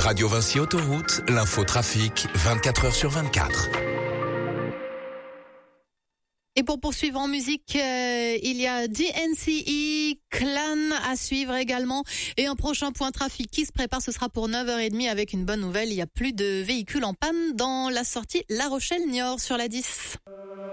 Radio Vinci Autoroute, l'info trafic, 24 heures sur 24. Et pour poursuivre en musique, il y a DNCE, Clan à suivre également. Et un prochain point trafic qui se prépare, ce sera pour 9h30 avec une bonne nouvelle. Il n'y a plus de véhicules en panne dans la sortie La Rochelle-Niort sur la 10.